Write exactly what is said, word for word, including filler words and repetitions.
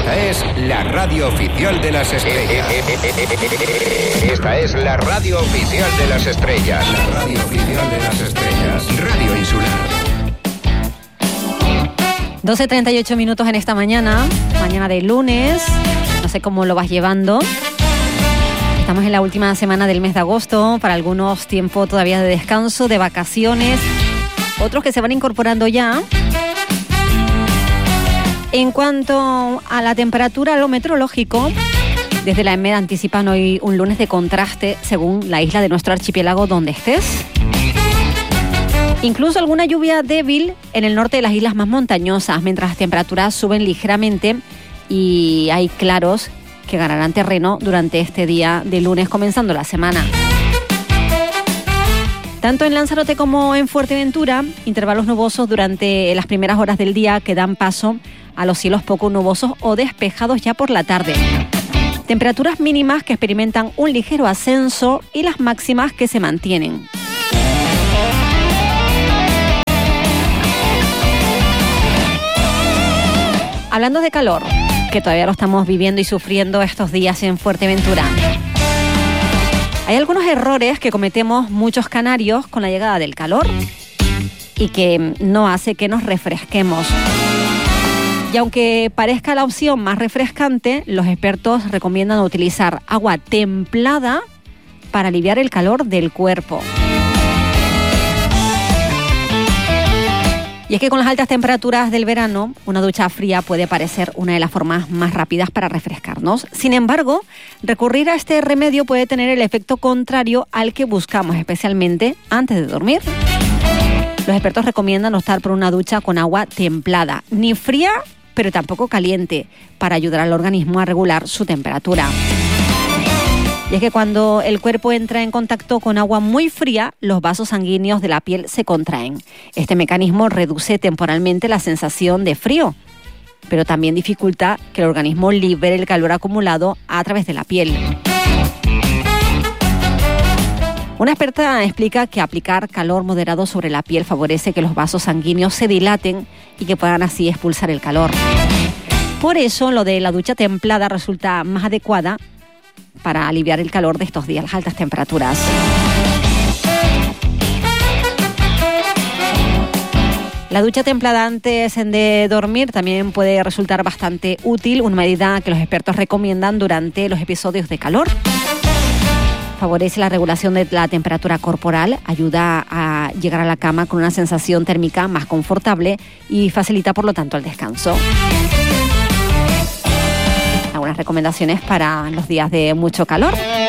Esta es la radio oficial de las estrellas. Esta es la radio oficial de las estrellas. La radio oficial de las estrellas. Radio Insular. doce treinta y ocho minutos en esta mañana, mañana de lunes. No sé cómo lo vas llevando. Estamos en la última semana del mes de agosto. Para algunos, tiempo todavía de descanso, de vacaciones. Otros que se van incorporando ya. En cuanto a la temperatura, lo meteorológico, desde la EMED anticipan hoy un lunes de contraste según la isla de nuestro archipiélago donde estés. Incluso alguna lluvia débil en el norte de las islas más montañosas, mientras las temperaturas suben ligeramente y hay claros que ganarán terreno durante este día de lunes comenzando la semana. Tanto en Lanzarote como en Fuerteventura, intervalos nubosos durante las primeras horas del día que dan paso a los cielos poco nubosos o despejados ya por la tarde. Temperaturas mínimas que experimentan un ligero ascenso y las máximas que se mantienen. Hablando de calor, que todavía lo estamos viviendo y sufriendo estos días en Fuerteventura. Hay algunos errores que cometemos muchos canarios con la llegada del calor y que no hace que nos refresquemos. Y aunque parezca la opción más refrescante, los expertos recomiendan utilizar agua templada para aliviar el calor del cuerpo. Y es que con las altas temperaturas del verano, una ducha fría puede parecer una de las formas más rápidas para refrescarnos. Sin embargo, recurrir a este remedio puede tener el efecto contrario al que buscamos, especialmente antes de dormir. Los expertos recomiendan optar por una ducha con agua templada, ni fría, pero tampoco caliente, para ayudar al organismo a regular su temperatura. Y es que cuando el cuerpo entra en contacto con agua muy fría, los vasos sanguíneos de la piel se contraen. Este mecanismo reduce temporalmente la sensación de frío, pero también dificulta que el organismo libere el calor acumulado a través de la piel. Una experta explica que aplicar calor moderado sobre la piel favorece que los vasos sanguíneos se dilaten y que puedan así expulsar el calor. Por eso, lo de la ducha templada resulta más adecuada para aliviar el calor de estos días, las altas temperaturas. La ducha templada antes de dormir también puede resultar bastante útil, una medida que los expertos recomiendan durante los episodios de calor. Favorece la regulación de la temperatura corporal, ayuda a llegar a la cama con una sensación térmica más confortable y facilita, por lo tanto, el descanso. Algunas recomendaciones para los días de mucho calor.